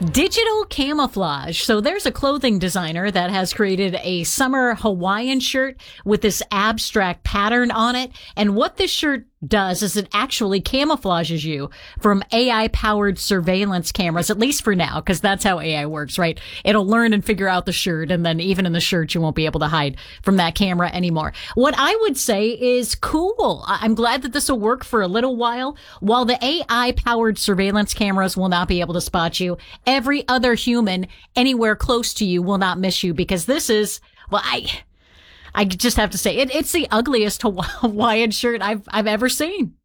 Digital camouflage. So there's a clothing designer that has created a summer Hawaiian shirt with this abstract pattern on it. And what this shirt does is it actually camouflages you from AI-powered surveillance cameras, at least for now, because that's how AI works, right? It'll learn and figure out the shirt, and then even in the shirt, you won't be able to hide from that camera anymore. What I would say is cool. I'm glad that this will work for a little while. While the AI-powered surveillance cameras will not be able to spot you, every other human anywhere close to you will not miss you, because this is, well, I just have to say it's the ugliest Hawaiian shirt I've ever seen.